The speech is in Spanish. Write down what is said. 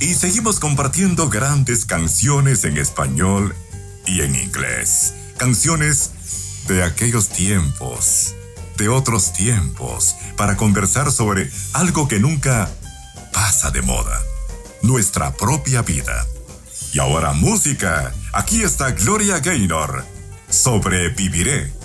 Y seguimos compartiendo grandes canciones en español y en inglés. Canciones de aquellos tiempos, de otros tiempos, para conversar sobre algo que nunca pasa de moda, nuestra propia vida. Y ahora música. Aquí está Gloria Gaynor. Sobreviviré.